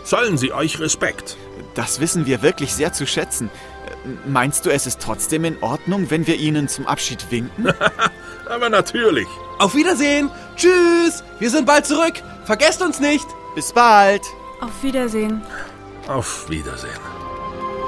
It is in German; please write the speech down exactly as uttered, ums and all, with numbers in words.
zollen sie euch Respekt. Das wissen wir wirklich sehr zu schätzen. Meinst du, es ist trotzdem in Ordnung, wenn wir ihnen zum Abschied winken? Aber natürlich. Auf Wiedersehen. Tschüss. Wir sind bald zurück. Vergesst uns nicht. Bis bald. Auf Wiedersehen. Auf Wiedersehen.